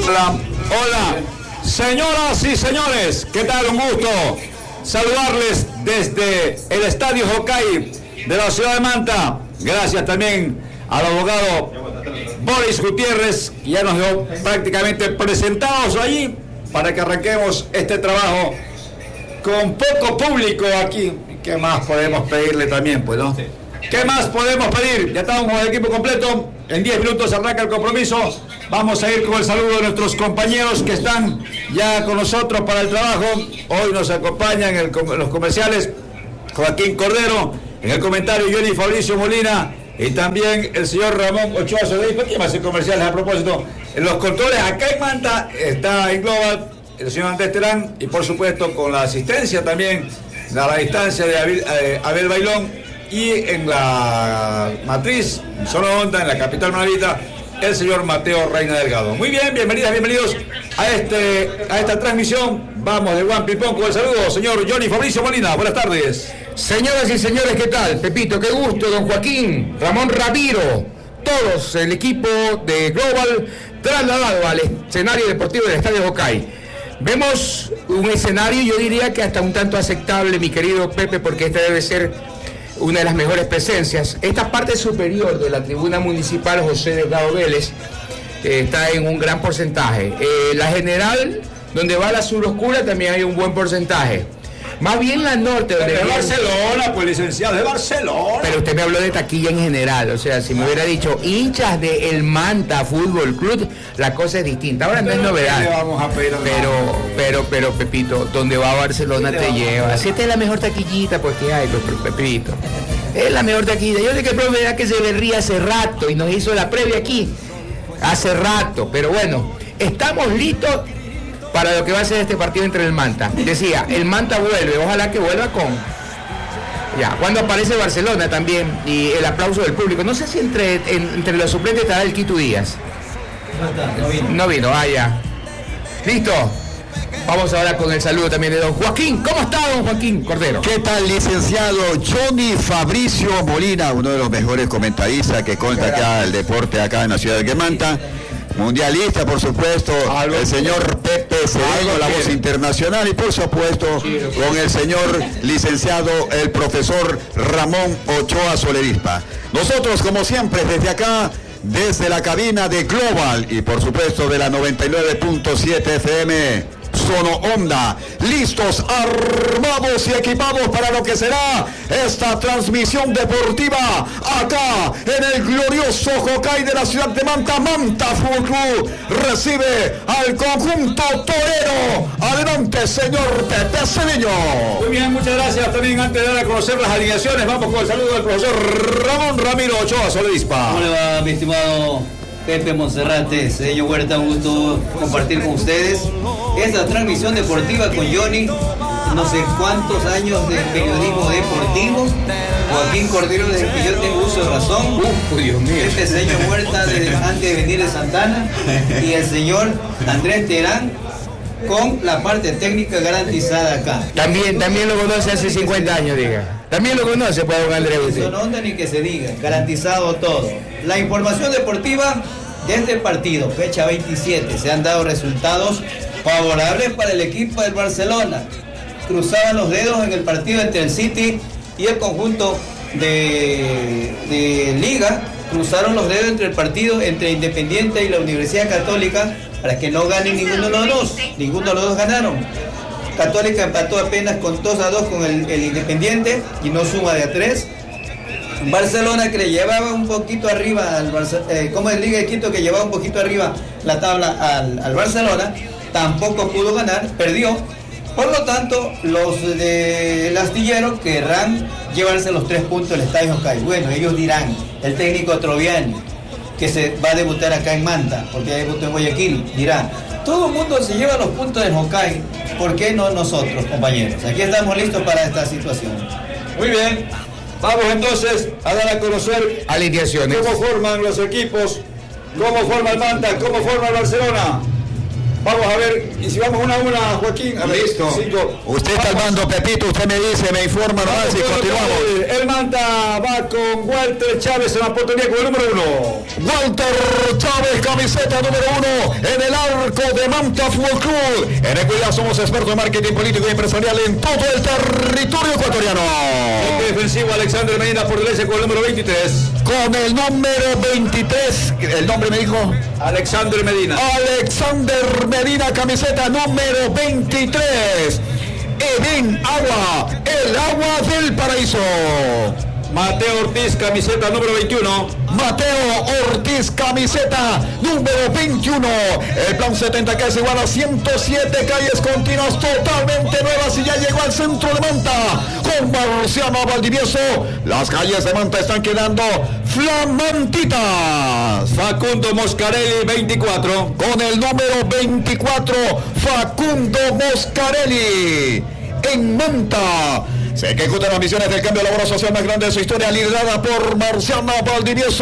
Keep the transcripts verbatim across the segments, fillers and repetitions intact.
Hola, hola, señoras y señores, ¿qué tal? Un gusto saludarles desde el Estadio Hokkaido de la ciudad de Manta. Gracias también al abogado Boris Gutiérrez, que ya nos dio prácticamente presentados allí para que arranquemos este trabajo con poco público aquí. ¿Qué más podemos pedirle también, pues, no? ¿Qué más podemos pedir? Ya estamos con el equipo completo. En diez minutos arranca el compromiso. Vamos a ir con el saludo de nuestros compañeros que están ya con nosotros para el trabajo. Hoy nos acompañan en, el, en los comerciales Joaquín Cordero, en el comentario Johnny Fabricio Molina y también el señor Ramón Ochoa Soledad. ¿Quién va a hacer comerciales a propósito? En los controles acá en Manta está en Global el señor Andrés Terán y por supuesto con la asistencia también a la distancia de Abel, eh, Abel Bailón. Y en la matriz, en Zona Onda, en la capital Manavita, el señor Mateo Reina Delgado. Muy bien, bienvenidas, bienvenidos a este a esta transmisión. Vamos de Juan Pipón con el saludo, señor Johnny Fabricio Molina. Buenas tardes. Señoras y señores, ¿qué tal? Pepito, qué gusto, don Joaquín, Ramón Ramiro, todos, el equipo de Global, trasladado al escenario deportivo del Estadio Hokkaido. Vemos un escenario, yo diría que hasta un tanto aceptable, mi querido Pepe, porque este debe ser una de las mejores presencias. Esta parte superior de la tribuna municipal José Delgado Vélez eh, está en un gran porcentaje. Eh, la general, donde va la azul oscura, también hay un buen porcentaje. Más bien la norte, donde de viene... Barcelona, pues licenciado, de Barcelona. Pero usted me habló de taquilla en general, o sea, si me hubiera dicho hinchas de el Manta Fútbol Club, la cosa es distinta. Ahora no es novedad. Le vamos a pedir pero, pero, pero, Pepito, donde va Barcelona te lleva. Si esta es la mejor taquillita, pues que hay, pues, Pepito. Es la mejor taquilla. Yo sé que el profe era que se berría hace rato y nos hizo la previa aquí hace rato, pero bueno, estamos listos para lo que va a ser este partido entre el Manta. Decía, el Manta vuelve, ojalá que vuelva con... Ya, cuando aparece Barcelona también y el aplauso del público. No sé si entre, en, entre los suplentes estará el Quito Díaz. No está, no vino. No vino, ah, ya. Listo. Vamos ahora con el saludo también de don Joaquín. ¿Cómo está, don Joaquín Cordero? ¿Qué tal, licenciado Johnny Fabricio Molina, uno de los mejores comentaristas que cuenta acá el deporte acá en la ciudad de Manta? Mundialista, por supuesto, el señor Pepe Cedeño, la voz internacional, y por supuesto con el señor licenciado, el profesor Ramón Ochoa Soledispa. Nosotros, como siempre, desde acá, desde la cabina de Global y por supuesto de la noventa y nueve punto siete F M, Zona Onda, listos, armados y equipados para lo que será esta transmisión deportiva acá en el glorioso Hokkaido de la ciudad de Manta. Manta Fútbol Club recibe al conjunto torero. Adelante, señor Pepe Cedeño. Muy bien, muchas gracias. También antes de dar a conocer las alineaciones, vamos con el saludo del profesor Ramón Ramiro Ochoa Soledispa. ¿Cómo le va, mi estimado Pepe Monserrate, Cedeño Huerta? Un gusto compartir con ustedes esta transmisión deportiva con Johnny. No sé cuántos años de periodismo deportivo. Joaquín Cordero desde que yo tengo uso de razón. Uf, Dios mío. Pepe Cedeño Huerta desde antes de venir de Santana. Y el señor Andrés Terán con la parte técnica garantizada acá. También, también lo conoce hace cincuenta años, diga. También lo conoce, pues, don Andrés. Eso no onda ni que se diga, garantizado todo. La información deportiva de este partido, fecha veintisiete, se han dado resultados favorables para el equipo del Barcelona. Cruzaban los dedos en el partido entre el City y el conjunto de, de Liga. Cruzaron los dedos entre el partido entre Independiente y la Universidad Católica para que no gane ninguno de los dos. Ninguno de los dos ganaron. Católica empató apenas con dos a dos con el, el Independiente y no suma de a tres. Barcelona, que le llevaba un poquito arriba al Barce- eh, como el Liga de Quito, que llevaba un poquito arriba la tabla al, al Barcelona, tampoco pudo ganar, perdió. Por lo tanto, los del Astillero querrán llevarse los tres puntos del Estadio Hokkaido. Bueno, ellos dirán, el técnico Troviani, que se va a debutar acá en Manta, porque ya debutó en Guayaquil, dirá, todo el mundo se lleva los puntos del Hokkaido, ¿por qué no nosotros, compañeros? Aquí estamos listos para esta situación. Muy bien, vamos entonces a dar a conocer alineaciones. Cómo forman los equipos, cómo forma el Manta, cómo forma el Barcelona. Vamos a ver, y si vamos una a una, Joaquín. A ver, listo. Cinco. Usted está al mando, Pepito, usted me dice, me informa nomás y continuamos. El Manta va con Walter Chávez en la portería con el número uno. Walter Chávez, camiseta número uno en el arco de Manta Fútbol Club. En Ecuador somos expertos en marketing político y empresarial en todo el territorio ecuatoriano. El defensivo Alexander Medina por derecha con el número veintitrés. Con el número veintitrés, el nombre me dijo Alexander Medina. Alexander Medina, camiseta número veintitrés. Edén Agua, el agua del paraíso. Mateo Ortiz, camiseta número veintiuno. Mateo Ortiz, camiseta número veintiuno. El plan setenta K es igual a ciento siete calles continuas totalmente nuevas y ya llegó al centro de Manta. Con Marciano Valdivieso, las calles de Manta están quedando flamantitas. Facundo Moscarelli, veinticuatro. Con el número veinticuatro, Facundo Moscarelli. En Manta se ejecutan las misiones del cambio laboral social más grande de su historia, liderada por Marciana Valdivieso,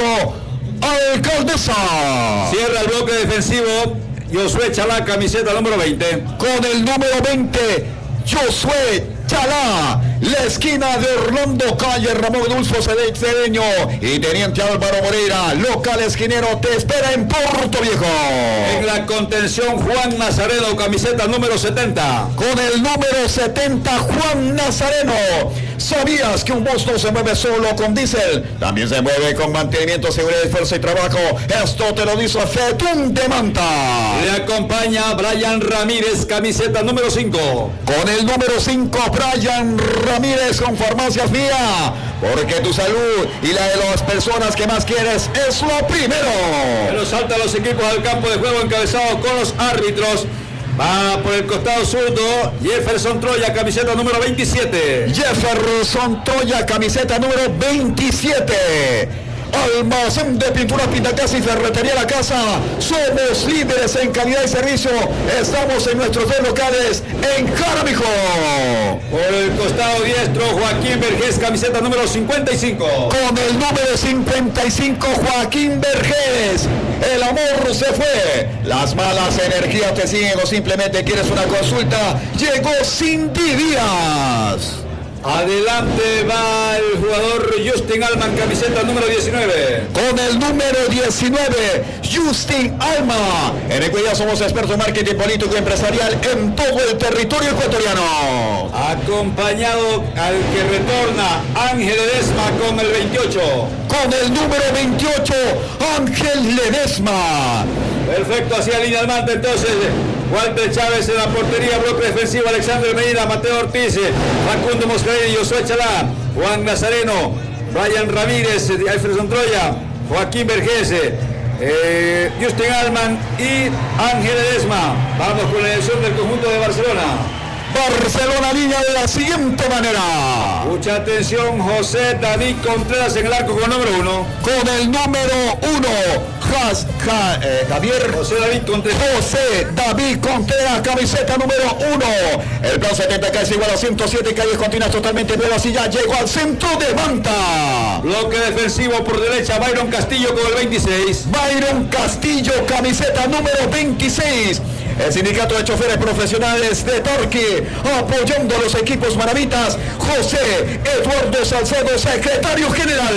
alcaldesa. Cierra el bloque defensivo Josué Chalá, camiseta número veinte. Con el número veinte, Josué Chalá, la esquina de Orlando, calle Ramón Dulfo Cedeño y Teniente Álvaro Moreira, local esquinero, te espera en Puerto Viejo. En la contención Juan Nazareno, camiseta número setenta. Con el número setenta, Juan Nazareno. ¿Sabías que un bus no se mueve solo con diésel? También se mueve con mantenimiento, seguridad, esfuerzo y trabajo. Esto te lo dice Fetún de Manta. Le acompaña Brian Ramírez, camiseta número cinco. Con el número cinco, Brian Ramírez, con Farmacias Vía. Porque tu salud y la de las personas que más quieres es lo primero. Pero saltan los equipos al campo de juego encabezados con los árbitros. Va por el costado zurdo Jefferson Troya, camiseta número veintisiete. Jefferson Troya, camiseta número veintisiete. Almacén de pinturas, Pintacasa y Ferretería La Casa. Somos líderes en calidad y servicio. Estamos en nuestros dos locales en Jaramijo. Por el costado diestro Joaquín Vergés, camiseta número cincuenta y cinco. Con el número cincuenta y cinco, Joaquín Vergés. El amor se fue, las malas energías te siguen o simplemente quieres una consulta. Llegó Cindy Díaz. Adelante va el jugador Justin Alman, camiseta número diecinueve. Con el número diecinueve, Justin Alma. En Ecuador somos expertos en marketing político y empresarial en todo el territorio ecuatoriano. Acompañado al que retorna Ángel Ledesma con el veintiocho. Con el número veintiocho, Ángel Ledesma. Perfecto, hacia línea al manta entonces. Walter Chávez en la portería, bloque defensivo, Alexander Medina, Mateo Ortiz, Facundo Moscarelli, Josué Chalá, Juan Nazareno, Brian Ramírez, Jefferson Troya, Joaquín Vergés, eh, Justin Alman y Ángel Ledesma. Vamos con la elección del conjunto de Barcelona. Barcelona línea de la siguiente manera. Mucha atención, José David Contreras en el arco con el número uno. Con el número uno, Jas, ja, eh, Javier José David Contreras. José David Contreras, camiseta número uno. El plan setenta K es igual a ciento siete calles continuas totalmente nuevas y ya llegó al centro de Manta. Bloque defensivo por derecha, Byron Castillo con el veintiséis. Byron Castillo, camiseta número veintiséis. El sindicato de choferes profesionales de Torque, apoyando a los equipos maravitas, José Eduardo Salcedo, secretario general.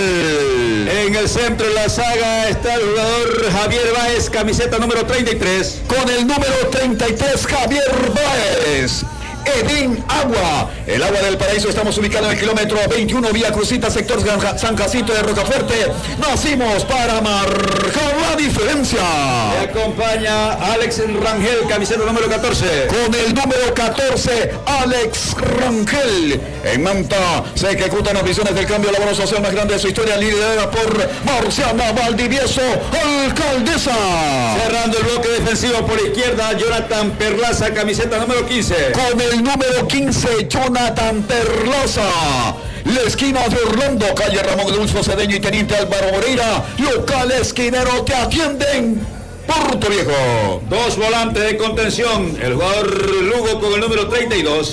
En el centro de la saga está el jugador Javier Báez, camiseta número treinta y tres. Con el número treinta y tres, Javier Báez. Edén Agua, el agua del paraíso. Estamos ubicados en el kilómetro veintiuno, vía Crucita, sector San Jacinto de Rocafuerte. Nacimos para marcar la diferencia. Le acompaña Alex Rangel, camiseta número catorce. Con el número catorce, Alex Rangel. En Manta se ejecutan las misiones del cambio laboral social más grande de su historia, liderada por Marciana Valdivieso, alcaldesa. Cerrando el bloque defensivo por izquierda, Jonathan Perlaza, camiseta número quince. Con el número quince, Jonathan Perlaza. La esquina de Orlando, calle Ramón Dulfo Cedeño y Teniente Álvaro Moreira, local esquinero, te atienden Puerto Viejo. Dos volantes de contención, el jugador Lugo con el número treinta y dos.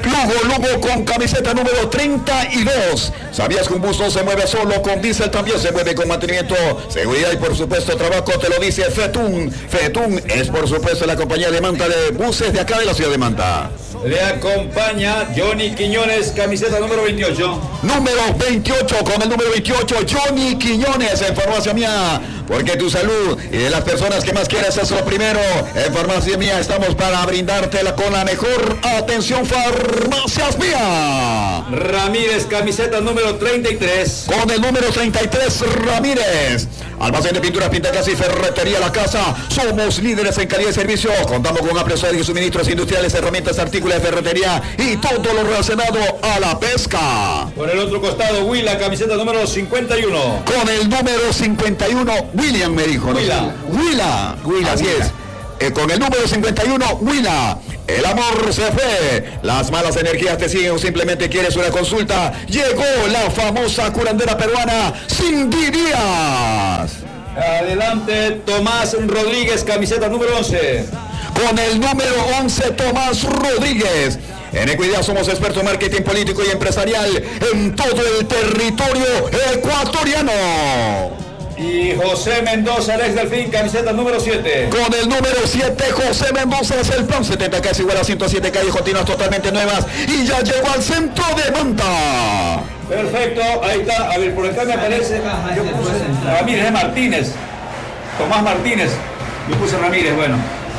Lugo, Lugo con camiseta número treinta y dos. ¿Sabías que un bus no se mueve solo? Con diésel también se mueve con mantenimiento, seguridad y por supuesto trabajo. Te lo dice Fetun. Fetun es por supuesto la compañía de Manta de buses de acá de la ciudad de Manta. Le acompaña Johnny Quiñones, camiseta número veintiocho. Número veintiocho, con el número veintiocho, Johnny Quiñones en Farmacia Mía. Porque tu salud y de las personas que más quieres es lo primero. En Farmacia Mía estamos para brindártela con la mejor atención. Farmacias Mía. Ramírez, camiseta número treinta y tres. Con el número treinta y tres, Ramírez. Almacén de pinturas, pintacas y ferretería La Casa. Somos líderes en calidad de servicio. Contamos con amplios y suministros industriales, herramientas, artículos de ferretería y todo lo relacionado a la pesca. Por el otro costado, Huila, camiseta número cincuenta y uno. Con el número cincuenta y uno, William me dijo. Huila. ¿No? Huila. Huila, así es. Eh, con el número cincuenta y uno, Huila. El amor se fue, las malas energías te siguen o simplemente quieres una consulta. Llegó la famosa curandera peruana Cindy Díaz. Adelante, Tomás Rodríguez, camiseta número once. Con el número once, Tomás Rodríguez. En Equidad somos expertos en marketing político y empresarial en todo el territorio ecuatoriano. Y José Mendoza, Alex Delfín, camiseta número siete. Con el número siete, José Mendoza es el plan setenta K, es igual a ciento siete calles continuas totalmente nuevas y ya llegó al centro de Manta. Perfecto, ahí está. A ver, por acá me aparece. Yo puse Ramírez Martínez. Tomás Martínez. Yo puse Ramírez, bueno.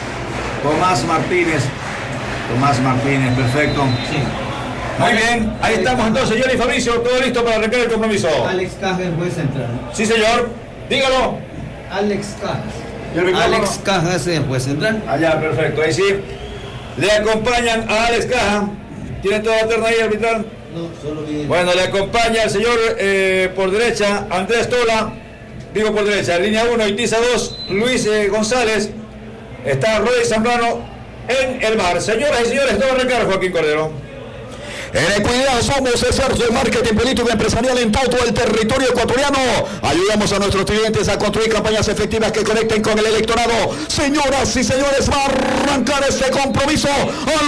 Tomás Martínez. Tomás Martínez, perfecto. Sí. Muy bien, ahí estamos entonces, Johnny Fabricio, todo listo para arrancar el compromiso. Alex Cajas, el juez central. Sí, señor, dígalo. Alex Cajas. Alex Alex Cajas, el juez central. Allá, perfecto, ahí sí. Le acompañan a Alex Caja. ¿Tiene toda la terna ahí, arbitral? No, solo bien. Bueno, le acompaña el señor eh, por derecha, Andrés Tola. Digo por derecha, línea uno, Itiza dos, Luis eh, González. Está Rodri Zambrano en el bar. Señoras y señores, todo arrancar, Joaquín Cordero. En Equidad somos expertos en marketing político y empresarial en todo el territorio ecuatoriano. Ayudamos a nuestros clientes a construir campañas efectivas que conecten con el electorado. Señoras y señores, va a arrancar este compromiso al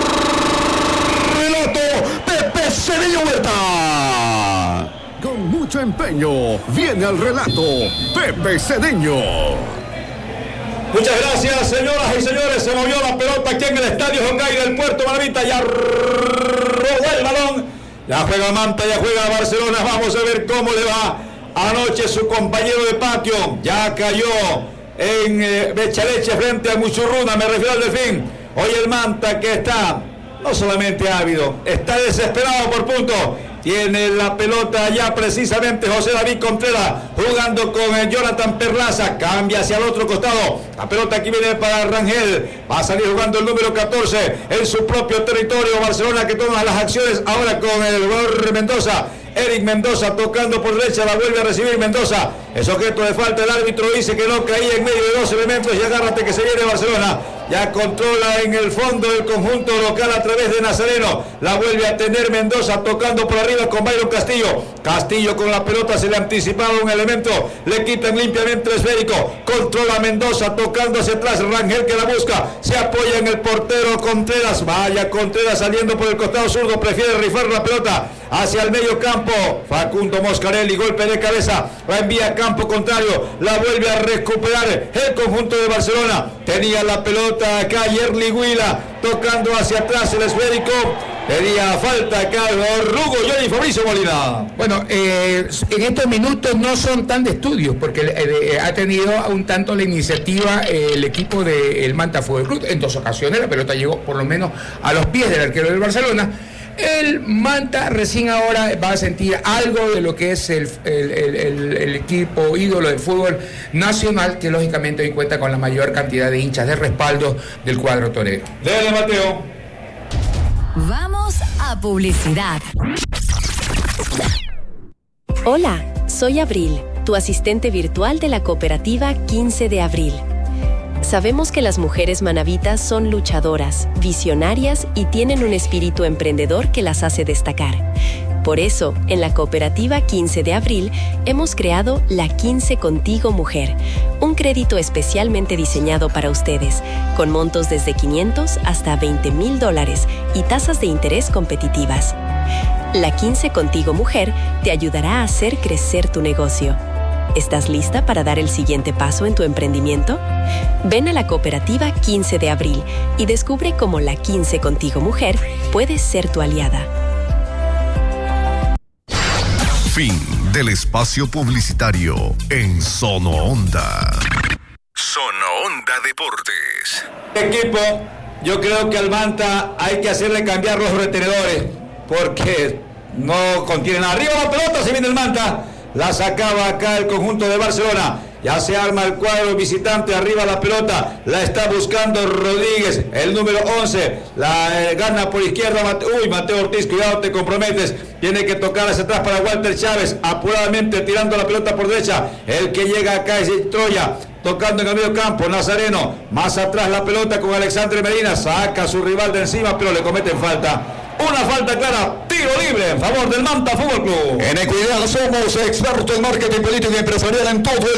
relato Pepe Cedeño Huerta. Con mucho empeño viene al relato Pepe Cedeño. Muchas gracias, señoras y señores. Se movió la pelota aquí en el Estadio Honcay del Puerto Maravita. Ya rodó el balón. Ya juega Manta, ya juega Barcelona. Vamos a ver cómo le va anoche su compañero de patio. Ya cayó en eh, Bechaleche frente a Muchurruna. Me refiero al Delfín. Hoy el Manta que está no solamente ávido, está desesperado por puntos. Tiene la pelota ya precisamente José David Contreras jugando con el Jonathan Perlaza. Cambia hacia el otro costado. La pelota aquí viene para Rangel. Va a salir jugando el número catorce en su propio territorio. Barcelona que toma las acciones ahora con el jugador Mendoza. Eric Mendoza tocando por derecha, la vuelve a recibir Mendoza. Es objeto de falta, el árbitro dice que no caía en medio de dos elementos y agárrate que se viene Barcelona. Ya controla en el fondo del conjunto local a través de Nazareno. La vuelve a tener Mendoza tocando por arriba con Byron Castillo. Castillo con la pelota, se le anticipaba un elemento. Le quitan limpiamente el esférico. Controla Mendoza tocando hacia atrás. Rangel que la busca. Se apoya en el portero Contreras. Vaya Contreras saliendo por el costado zurdo. Prefiere rifar la pelota hacia el medio campo. Facundo Moscarelli, golpe de cabeza. La envía a campo contrario. La vuelve a recuperar el conjunto de Barcelona. Tenía la pelota acá Yerli Huila tocando hacia atrás el esférico. Pedía falta acá el Rugo Johnny Fabricio Molina. Bueno, eh, en estos minutos no son tan de estudios porque eh, ha tenido un tanto la iniciativa eh, el equipo del Manta Fútbol Club. En dos ocasiones la pelota llegó por lo menos a los pies del arquero del Barcelona. El Manta recién ahora va a sentir algo de lo que es el, el, el, el equipo ídolo de fútbol nacional, que lógicamente hoy cuenta con la mayor cantidad de hinchas de respaldo del cuadro torero. Dele, Mateo. Vamos a publicidad. Hola, soy Abril, tu asistente virtual de la cooperativa quince de abril. Sabemos que las mujeres manavitas son luchadoras, visionarias y tienen un espíritu emprendedor que las hace destacar. Por eso, en la Cooperativa quince de abril, hemos creado la quince Contigo Mujer, un crédito especialmente diseñado para ustedes, con montos desde quinientos hasta veinte mil dólares y tasas de interés competitivas. La quince Contigo Mujer te ayudará a hacer crecer tu negocio. ¿Estás lista para dar el siguiente paso en tu emprendimiento? Ven a la Cooperativa quince de abril y descubre cómo la quince Contigo Mujer puede ser tu aliada. Fin del espacio publicitario en Sono Onda. Sono Onda Deportes. Equipo, yo creo que al Manta hay que hacerle cambiar los retenedores porque no contienen nada. Arriba la pelota, se viene el Manta. La sacaba acá el conjunto de Barcelona. Ya se arma el cuadro visitante, arriba la pelota, la está buscando Rodríguez, el número once, la eh, gana por izquierda, Mate, uy, Mateo Ortiz, cuidado, te comprometes, tiene que tocar hacia atrás para Walter Chávez, apuradamente tirando la pelota por derecha, el que llega acá es Troya, tocando en el medio campo, Nazareno, más atrás la pelota con Alexandre Medina, saca a su rival de encima, pero le cometen falta. Una falta clara, tiro libre en favor del Manta Fútbol Club. En Equidad somos expertos en marketing político y empresarial en todo el